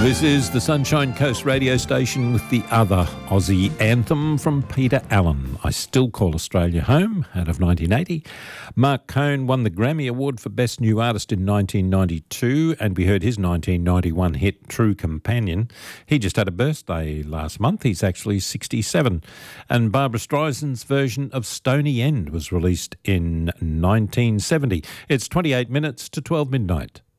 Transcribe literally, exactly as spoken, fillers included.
This is the Sunshine Coast radio station with the other Aussie anthem from Peter Allen. I Still Call Australia Home, out of nineteen eighty. Mark Cohn won the Grammy Award for Best New Artist in nineteen ninety-two, and we heard his nineteen ninety-one hit True Companion. He just had a birthday last month. He's actually sixty-seven. And Barbara Streisand's version of Stony End was released in nineteen seventy. It's twenty-eight minutes to twelve midnight.